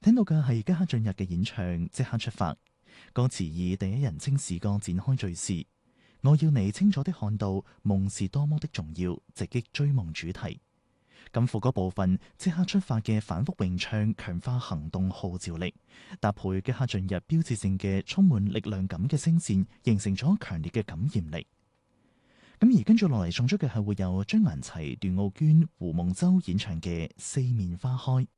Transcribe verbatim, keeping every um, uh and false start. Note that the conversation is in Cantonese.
聽到嘅係即刻進入嘅演唱，即刻出發。歌詞以第一人稱視角展開敘事，我要你清楚地看到夢是多麼的重要，直擊追夢主題。咁副歌部分即刻出發嘅反覆詠唱，強化行動號召力，搭配即刻進入標誌性嘅充滿力量感嘅聲線，形成咗強烈嘅感染力。咁而跟住落嚟送出嘅係會有張顏齊、段奧娟、胡夢舟演唱嘅《四面花開》。